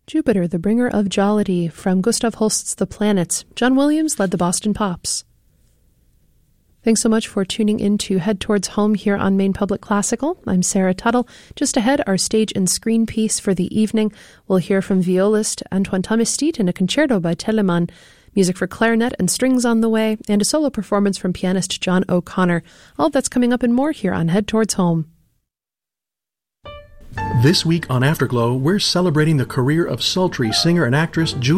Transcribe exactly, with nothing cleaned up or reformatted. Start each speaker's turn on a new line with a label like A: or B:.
A: Jupiter, the Bringer of Jollity, from Gustav Holst's The Planets. John Williams led the Boston Pops. Thanks so much for tuning in to Head Towards Home here on Maine Public Classical. I'm Sarah Tuttle. Just ahead, our stage and screen piece for the evening. We'll hear from violist Antoine Thomastit in a concerto by Telemann, music for clarinet and strings on the way, and a solo performance from pianist John O'Connor. All of that's coming up and more here on Head Towards Home.
B: This week on Afterglow, we're celebrating the career of sultry singer and actress Julie